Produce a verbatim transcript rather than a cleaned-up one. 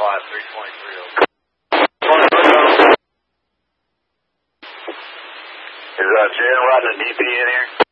five, three twenty-three over. Is uh, Jen riding a D P in here?